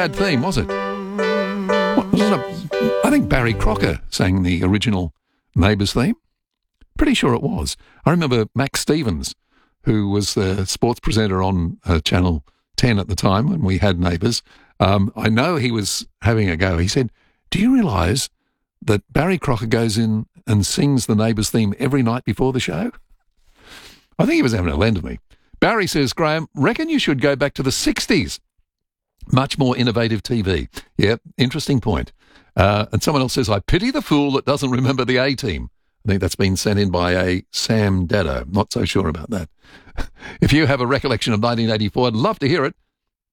bad theme, was it? I think Barry Crocker sang the original Neighbours theme. Pretty sure it was. I remember Max Stevens, who was the sports presenter on Channel 10 at the time when we had Neighbours. I know he was having a go. He said, do you realise that Barry Crocker goes in and sings the Neighbours theme every night before the show? I think he was having a lend of me. Barry says, Graham, reckon you should go back to the 60s. Much more innovative TV. Yeah, interesting point. And someone else says, I pity the fool that doesn't remember the A-Team. I think that's been sent in by a Sam Daddo. Not so sure about that. If you have a recollection of 1984, I'd love to hear it.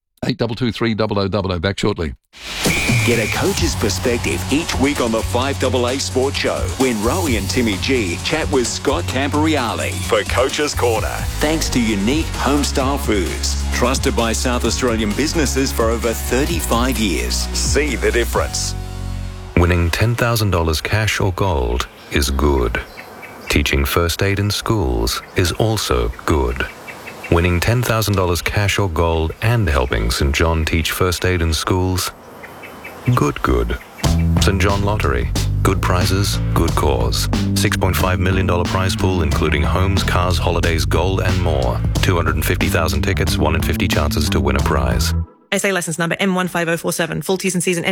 8223 back shortly. Get a coach's perspective each week on the 5AA Sports Show when Rowie and Timmy G chat with Scott Camporeale for Coach's Corner. Thanks to Unique Homestyle Foods, trusted by South Australian businesses for over 35 years. See the difference. Winning $10,000 cash or gold is good. Teaching first aid in schools is also good. Winning $10,000 cash or gold and helping St. John teach first aid in schools? Good. St. John Lottery. Good prizes, good cause. $6.5 million prize pool including homes, cars, holidays, gold and more. 250,000 tickets, 1 in 50 chances to win a prize. SA licence number M15047. Full T's and C's and